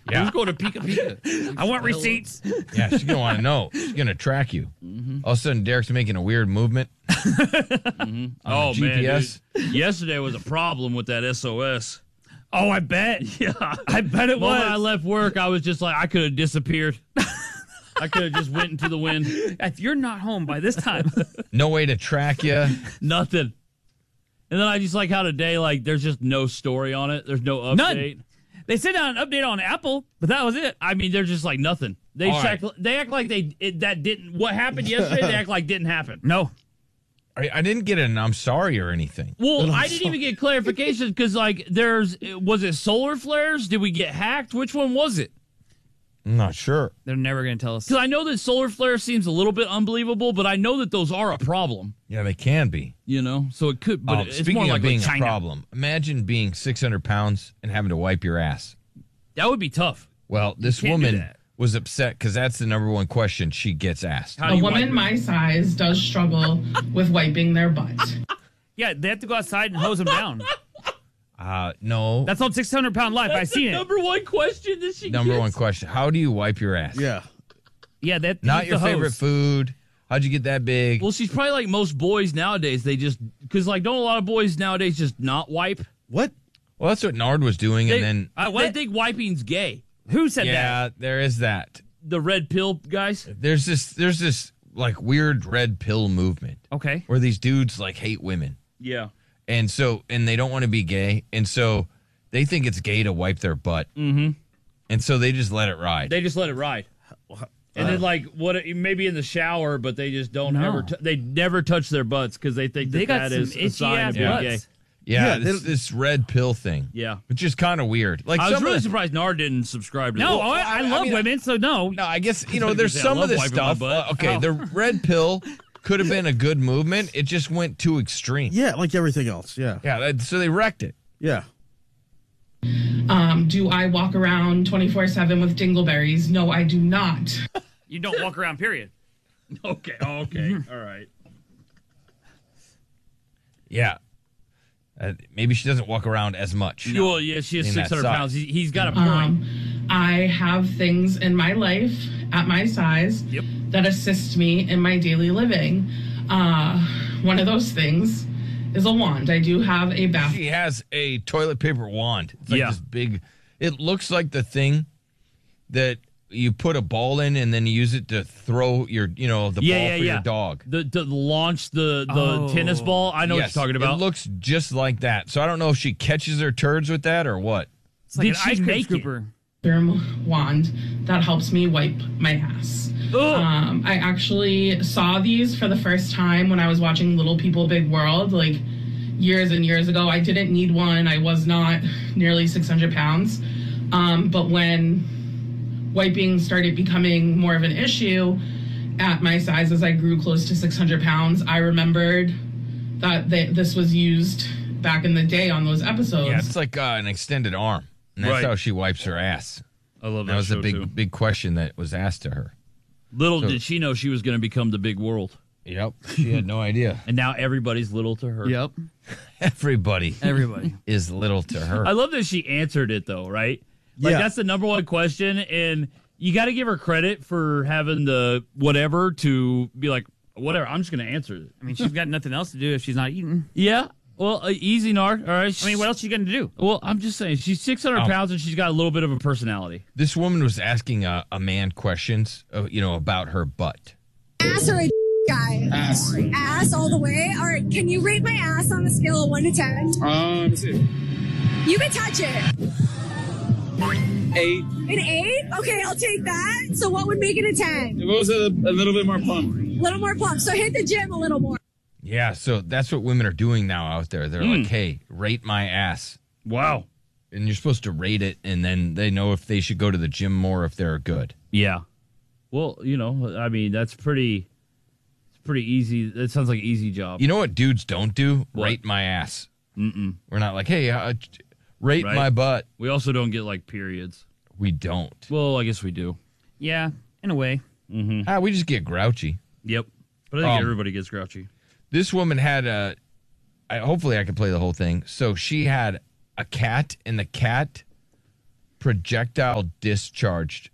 Yeah. Who's going to Pika Pika? I want receipts. Yeah, she's going to want to know. She's going to track you. All of a sudden, Derek's making a weird movement. On Oh, the man. GPS. Dude. Yesterday was a problem with that SOS. Oh, I bet. Yeah. I bet it The moment I was. left work, I was just like, I could have disappeared. I could have just went into the wind. If you're not home by this time. No way to track you. Nothing. And then I just like how today, like, there's just no story on it. There's no update. None. They sent out an update on Apple, but that was it. I mean, they're just like nothing. They All right. they act like that didn't. What happened yesterday? They act like didn't happen. No. I didn't get an I'm sorry or anything. Well, I didn't even get clarification because like was it solar flares? Did we get hacked? Which one was it? I'm not sure. They're never going to tell us. Because I know that solar flare seems a little bit unbelievable, but I know that those are a problem. Yeah, they can be. You know, so it could. But it's Speaking more of like being a China. problem, imagine being 600 pounds and having to wipe your ass. That would be tough. Well, this can't do woman that. was upset because that's the number one question she gets asked. How do A you woman wipe- my size does struggle with wiping their butt. Yeah, they have to go outside and hose them down. No. That's on 600-pound life. I That's seen the it. number one question that she number gets. one question. How do you wipe your ass? Yeah. Yeah, that Not your favorite food. How'd you get that big? Well, she's probably like most boys nowadays. They just because like don't a lot of boys nowadays just not wipe. What? Well, that's what Nard was doing, They, and then they think wiping's gay. Who said that? yeah, there is that. The red pill guys. There's this like weird red pill movement Okay. where these dudes like hate women, Yeah. and they don't want to be gay, and so they think it's gay to wipe their butt, and so they just let it ride. They just let it ride. And then, like, maybe in the shower, but they just don't No. ever. They never touch their butts because they think They got that some is a itchy sign ass of being gay. butts. yeah, Yeah, this red pill thing. Yeah, Which is kind of weird. Like I was some really of the- surprised Nard didn't subscribe to No, this. I love mean, women, so no. No, I guess I was there's gonna say, I some of love this wiping my stuff. butt. Okay, Oh. the red pill could have been a good movement. It just went too extreme. Yeah, like everything else. Yeah. Yeah, so they wrecked it. Yeah. Do I walk around 24/7 with dingleberries? No, I do not. You don't walk around, period. Okay, all right. Yeah. Maybe she doesn't walk around as much. Well, yeah, she is In that 600 size. pounds. He's got a point. I have things in my life at my size that assist me in my daily living. One of those things is a wand. I do have a bath. She has a toilet paper wand. It's like Yeah. this big. It looks like the thing that you put a ball in and then you use it to throw your, the ball for your dog. The launch the Oh. tennis ball. I know Yes, what you're talking about. It looks just like that. So I don't know if she catches her turds with that or what. It's like Did an she ice cream make it? scooper. Wand that helps me wipe my ass. I actually saw these for the first time when I was watching Little People Big World, like years and years ago. I didn't need one. I was not nearly 600 pounds. But when wiping started becoming more of an issue at my size as I grew close to 600 pounds, I remembered that this was used back in the day on those episodes. Yeah, it's like an extended arm. And that's Right. how she wipes her ass. I love that. That was a show, big, too. big question that was asked to her. Little So- did she know she was going to become the big world, Yep. She had no idea. and now everybody's little to her. Yep. Everybody Everybody. is little to her. I love that she answered it though, right? Like Yeah. that's the number one question, and you got to give her credit for having the whatever to be like, whatever. I'm just going to answer it. I mean, she's got nothing else to do if she's not eating. Yeah. Well, easy, Nard. All right. I mean, what else are you going to do? Well, I'm just saying she's 600 Oh. pounds and she's got a little bit of a personality. This woman was asking a man questions, about her butt. Ass or a guy? Ass. Ass all the way? All right, can you rate my ass on a scale of 1 to 10? Let me see. You can touch it. 8. An 8? Okay, I'll take that. So what would make it a 10? It was a little bit more plump. A little more plump. So hit the gym a little more. Yeah, so that's what women are doing now out there. They're like, hey, rate my ass. Wow. And you're supposed to rate it, and then they know if they should go to the gym more if they're good. Yeah. Well, I mean, that's pretty. It's pretty easy. That sounds like an easy job. You know what dudes don't do? What? Rate my ass. Mm-mm. We're not like, hey, rate Right. my butt. We also don't get like periods. We don't. Well, I guess we do. Yeah, in a way. We just get grouchy. Yep. But I think Um, everybody gets grouchy. This woman had hopefully I can play the whole thing. So she had a cat, and the cat projectile discharged.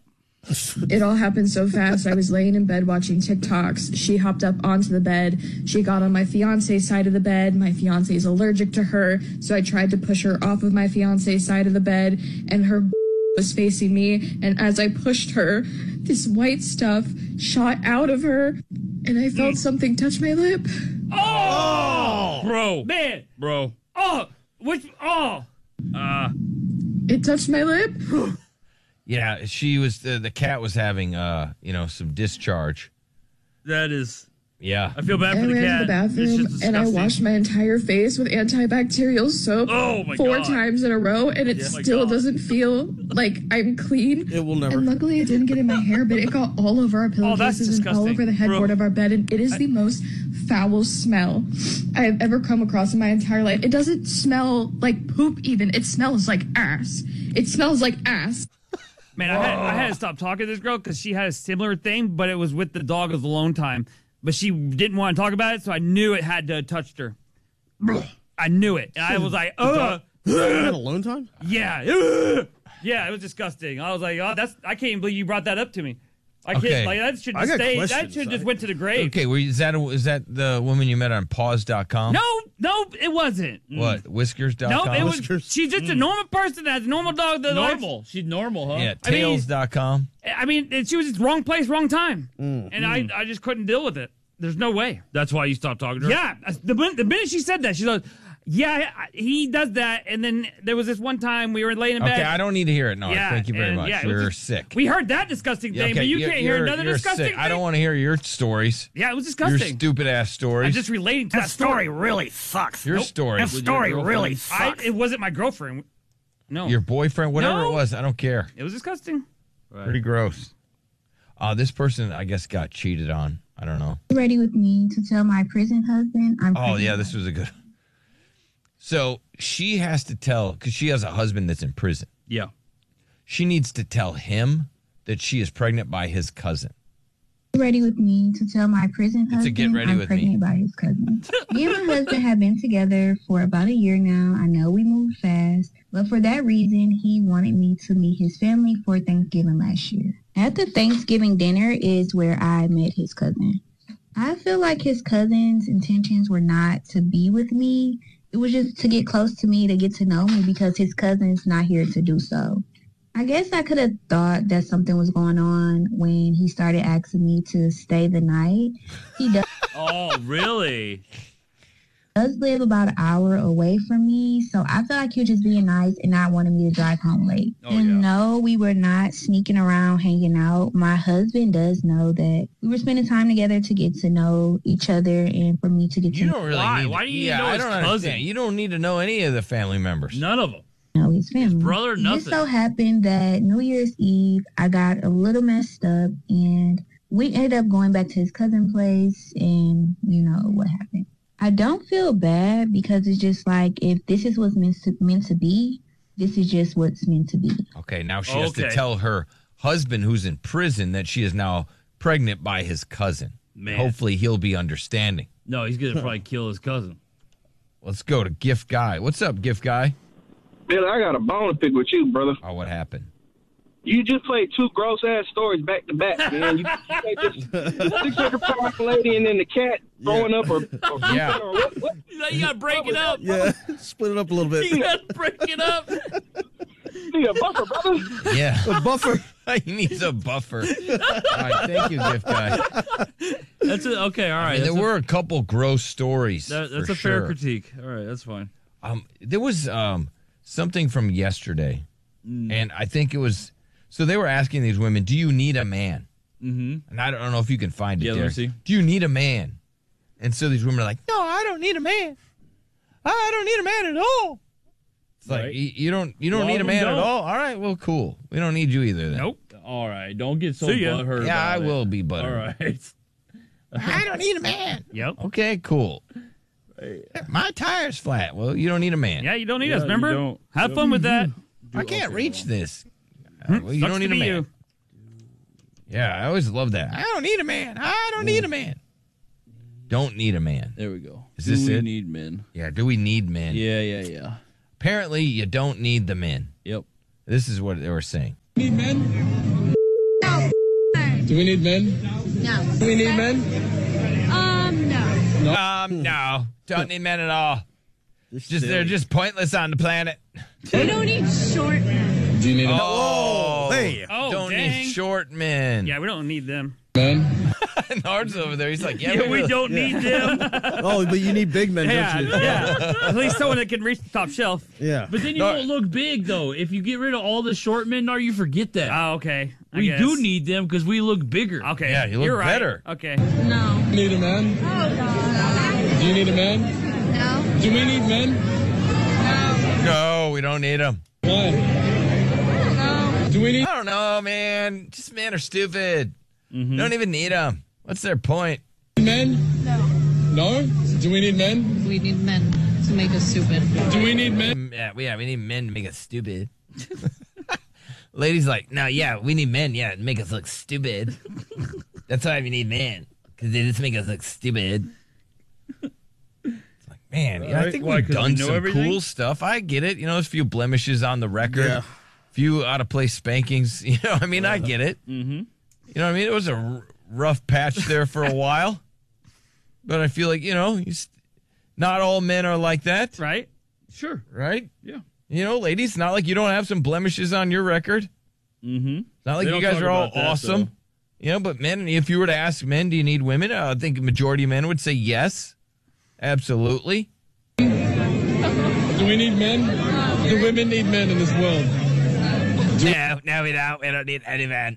It all happened so fast. I was laying in bed watching TikToks. She hopped up onto the bed. She got on my fiance's side of the bed. My fiance is allergic to her, so I tried to push her off of my fiance's side of the bed, and her was facing me. And as I pushed her, this white stuff shot out of her, and I felt something touch my lip. Oh, Bro. man. Bro. Oh, which? Oh, It touched my lip. Yeah, she was. The cat was having, some discharge. That is. Yeah. I feel bad I for the ran cat. to the bathroom It's just and I disgusting. washed my entire face with antibacterial soap Oh, my 4 God. times in a row, and it Yeah, my still God. doesn't feel like I'm clean. It will never. And luckily, it didn't get in my hair, but it got all over our Oh, that's pillowcases and all disgusting. over the headboard Bro. of our bed, and it is the most foul smell I have ever come across in my entire life. It doesn't smell like poop even. It smells like ass. It smells like ass. man, I had to stop talking to this girl because she had a similar thing, but it was with the dog as alone time. But she didn't want to talk about it, so I knew it had to have touched her. I knew it. And I was like, You had alone time? yeah. Yeah, it was disgusting. I was like, oh, I can't even believe you brought that up to me. I can't, Okay. like, that should I just got stay. That questions. should just went to the grave. Okay, is that the woman you met on pause.com? No, it wasn't. What? Whiskers.com? Nope, it was. Whiskers. She's just a normal person that has a normal dog. That likes- Normal. She's normal, huh? Yeah, I mean- tails.com. I mean, she was just wrong place, wrong time, and I just couldn't deal with it. There's no way. That's why you stopped talking to her? Yeah, the minute she said that, she goes, "Yeah, he does that." And then there was this one time we were laying in bed. Okay, I don't need to hear it. No, Yeah, thank you very and much. yeah, it was You're just- sick. We heard that disgusting thing, but you can't hear another disgusting sick. thing. I don't want to hear your stories. Yeah, it was Your disgusting. stupid ass stories. I'm just relating to that story. really sucks. your stories. Story really sucks. It wasn't my girlfriend. No, Your boyfriend, whatever No. it was, I don't care. it was disgusting. Pretty gross. This person, I guess, got cheated on. I don't know. Ready with me to tell my prison husband I'm Oh, pregnant. yeah, this was a good. So she has to tell, because she has a husband that's in prison. Yeah. She needs to tell him that she is pregnant by his cousin. Ready with me to tell my prison It's a husband get ready I'm with pregnant me. by his cousin. Me and my husband have been together for about a year now. I know we moved fast, but for that reason, he wanted me to meet his family for Thanksgiving last year. At the Thanksgiving dinner is where I met his cousin. I feel like his cousin's intentions were not to be with me. It was just to get close to me, to get to know me, because his cousin's not here to do so. I guess I could have thought that something was going on when he started asking me to stay the night. He Oh, really? does live about an hour away from me, so I feel like he was just being nice and not wanting me to drive home late. Oh, And yeah. no, we were not sneaking around hanging out. My husband does know that we were spending time together to get to know each other and for me to get You to don't really Why? need. Why do you need to yeah, know I his don't cousin? understand. You don't need to know any of the family members. None of them. know his family. brother, It just nothing. so happened that New Year's Eve, I got a little messed up and we ended up going back to his cousin's place and you know what happened. I don't feel bad because it's just like if this is what's meant to be, this is just what's meant to be. Okay, now she has to Okay. tell her husband who's in prison that she is now pregnant by his cousin. Man. Hopefully he'll be understanding. No, he's going to probably kill his cousin. Let's go to Gift Guy. What's up, Gift Guy? Bill, I got a bone to pick with you, brother. Oh, what happened? You just played 2 gross-ass stories back to back, man. You played this 600-pound lady and then the cat throwing up or Yeah. or what? You got to break it up. Yeah, split it up a little bit. You got to break it up. You need a buffer, brother. Yeah. A buffer. He needs a buffer. All right, thank you, Gift Guy. That's a, okay. All right. And there that's were a couple gross stories. that's for a fair sure. critique. All right, that's fine. There was something from yesterday, and I think it was. So they were asking these women, "Do you need a man?" Mm-hmm. And I don't know if you can find it Yeah, let there. me see. Do you need a man? And so these women are like, "No, I don't need a man. I don't need a man at all." It's like Right. you don't A lot need of a them man at don't. all. All right, well, cool. We don't need you either. Then. Nope. All right. Don't get so See ya. butthurt. Yeah, I about will it. be All buttered. right. I don't need a man. Yep. Okay, cool. My tire's flat. Well, you don't need a man. Yeah, you don't need Yeah, us. you Remember? don't. Have fun with that. I can't reach this. Well, you Sucks don't to need a be man. you. Yeah, I always love that. I don't need a man. I don't need a man. Don't need a man. There we go. Is this Do we it? need men? Yeah, do we need men? Yeah. Apparently, you don't need the men. Yep. This is what they were saying. Need men? No. Do we need men? No. Do we need men? No. No. Don't need men at all. They're just pointless on the planet. We don't need short men. Do you need a Hey. Oh, Don't dang. need short men. Yeah, we don't need them. man? Nard's over there. He's like, yeah, Yeah, we really- don't need them. Oh, but you need big men, Yeah, don't you? yeah. At least someone that can reach the top shelf. Yeah. But then you won't look big, though. If you get rid of all the short men, you forget that. Oh, okay. I we guess. do need them because we look bigger. Okay. Yeah, you look You're right. better. Okay. No. Need a man? Oh, God. Do you need a man? No. Do we need men? No, we don't need them. Why? No. Do we need? I don't know, man. Just men are stupid. Mm-hmm. Don't even need them. What's their point? Men? No. No? Do we need men? We need men to make us stupid. Do we need men? Yeah, we need men to make us stupid. Ladies like, no, yeah, we need men, yeah, to make us look stupid. That's why we need men, because they just make us look stupid. It's like, man, yeah, I think Why, we've 'cause we done know some everything? cool stuff. I get it. You know, there's a few blemishes on the record. Yeah. Few out-of-place spankings. You know, I mean, I get it. Mm-hmm. You know what I mean? It was a rough patch there for a while. But I feel like, you know, not all men are like that. Right? Sure. Right? Yeah. You know, ladies, not like you don't have some blemishes on your record. Mm-hmm. It's not like They you don't guys talk are all about that, awesome. though. You know, but men, if you were to ask men, do you need women? I think a majority of men would say yes. Absolutely. Do we need men? Do women need men in this world? No, we don't. We don't need any men.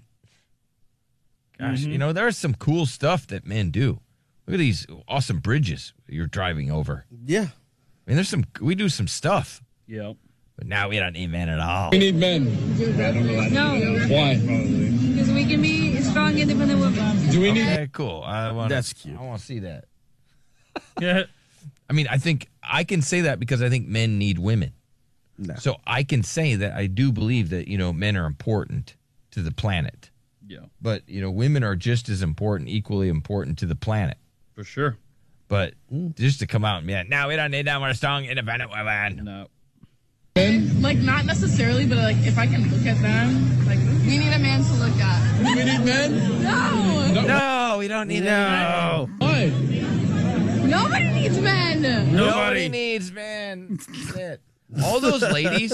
Gosh, you know, there's some cool stuff that men do. Look at these awesome bridges you're driving over. Yeah. I mean, we do some stuff. Yep. But now we don't need men at all. We need men. No. Why? Because we can be strong, independent women. Do we need? Okay, cool. That's cute. I want to see that. Yeah. I mean, I think I can say that because I think men need women. No. So I can say that I do believe that, you know, men are important to the planet. Yeah. But, you know, women are just as important, equally important to the planet. For sure. But just to come out and be like, no, we don't need that. We're a strong, independent women. No. Men? Like, not necessarily, but like, if I can look at them, like, we need a man to look at. Do we need men? No! No, we don't need No. Why? Nobody needs men! Nobody needs men. That's it. All those ladies,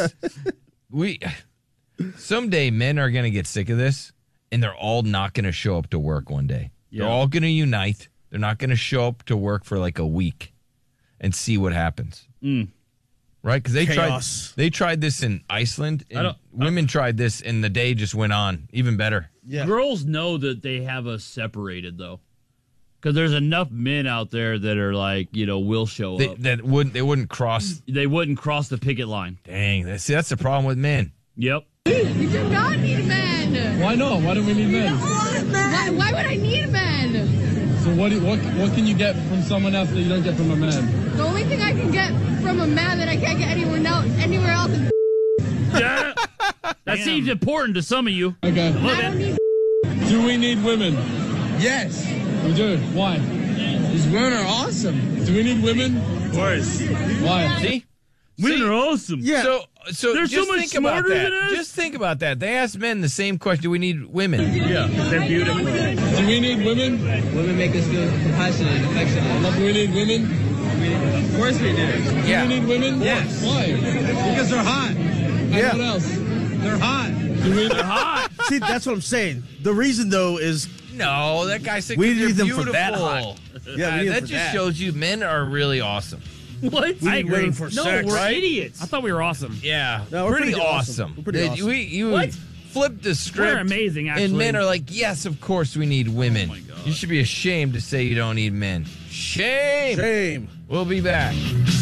someday men are going to get sick of this, and they're all not going to show up to work one day. Yeah. They're all going to unite. They're not going to show up to work for like a week and see what happens. Right? Because they tried this in Iceland. And women tried this, and the day just went on even better. Yeah. Girls know that they have us separated, though. Because there's enough men out there that are like, you know, will show up. They wouldn't cross. They wouldn't cross the picket line. Dang, that's the problem with men. Yep. We do not need men! Why not? Why do we need men? Why would I need men? So what can you get from someone else that you don't get from a man? The only thing I can get from a man that I can't get anywhere else is Yeah. That seems important to some of you. Okay. I don't need Do we need women? Yes. We do. Why? These women are awesome. Do we need women? Of course. Why? See? Women are awesome. Yeah. So They're just so much think about smarter that. than us. Just think about that. They asked men the same question: do we need women? Yeah. They're beautiful. Do we need women? Women make us feel compassionate and affectionate. Do we need women? Of course we do. Yeah. Do we need women? Yes. Why? Because they're hot. And Yeah. what else? They're hot. Do we need Hot. See, that's what I'm saying. The reason, though, is No, that guy said We they're need them for beautiful. that hot. Yeah, we need them that for just that. shows you men are really awesome. What? we I need agree. women for No, sex. we're right? idiots. I thought we were awesome. Yeah, No, we're pretty pretty awesome. awesome. We're pretty awesome. You What? flipped the script. We're amazing, And actually. men are like, yes, of course we need women. Oh my God. You should be ashamed to say you don't need men. Shame. Shame. We'll be back.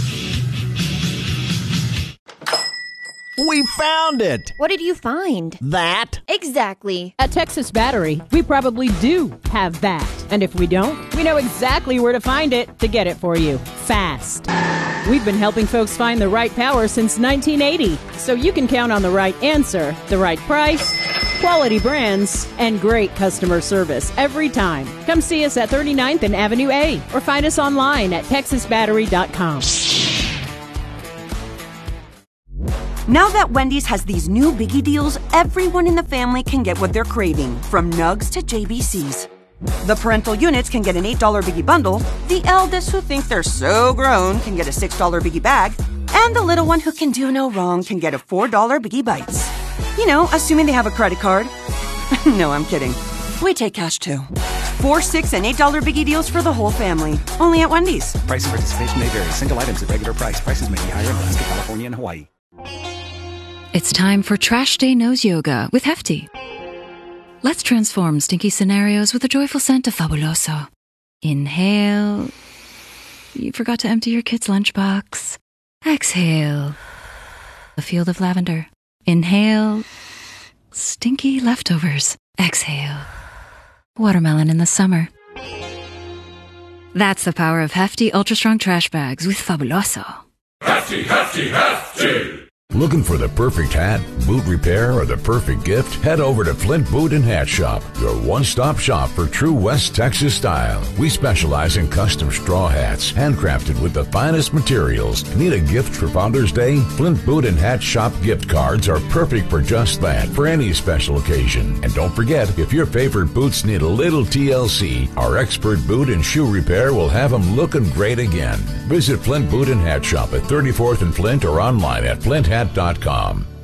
We found it! What did you find? That? Exactly. At Texas Battery, we probably do have that. And if we don't, we know exactly where to find it to get it for you fast. We've been helping folks find the right power since 1980, so you can count on the right answer, the right price, quality brands, and great customer service every time. Come see us at 39th and Avenue A or find us online at texasbattery.com. Now that Wendy's has these new biggie deals, everyone in the family can get what they're craving, from nugs to JBCs. The parental units can get an $8 biggie bundle, the eldest who think they're so grown can get a $6 biggie bag, and the little one who can do no wrong can get a $4 biggie bites. You know, assuming they have a credit card. No, I'm kidding. We take cash too. 4, $6, and $8 biggie deals for the whole family. Only at Wendy's. Price and participation may vary. Single items at regular price. Prices may be higher in Alaska, California, and Hawaii. It's time for Trash Day Nose Yoga with Hefty. Let's transform stinky scenarios with a joyful scent of Fabuloso. Inhale. You forgot to empty your kid's lunchbox. Exhale. A field of lavender. Inhale. Stinky leftovers. Exhale. Watermelon in the summer. That's the power of Hefty Ultra Strong Trash Bags with Fabuloso. Hefty, hefty, hefty! Looking for the perfect hat, boot repair, or the perfect gift? Head over to Flint Boot and Hat Shop, your one-stop shop for true West Texas style. We specialize in custom straw hats, handcrafted with the finest materials. Need a gift for Founders Day? Flint Boot and Hat Shop gift cards are perfect for just that, for any special occasion. And don't forget, if your favorite boots need a little TLC, our expert boot and shoe repair will have them looking great again. Visit Flint Boot and Hat Shop at 34th and Flint or online at FlintHat.com.